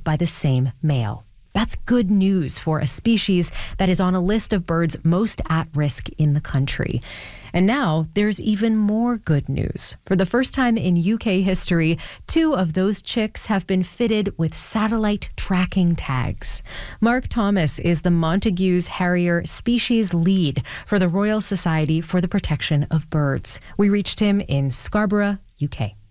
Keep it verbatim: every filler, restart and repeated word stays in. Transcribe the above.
owned by the same male. That's good news for a species that is on a list of birds most at risk in the country. And now there's even more good news. For the first time in U K history, two of those chicks have been fitted with satellite tracking tags. Mark Thomas is the Montagu's Harrier species lead for the Royal Society for the Protection of Birds. We reached him in Scarborough, U K.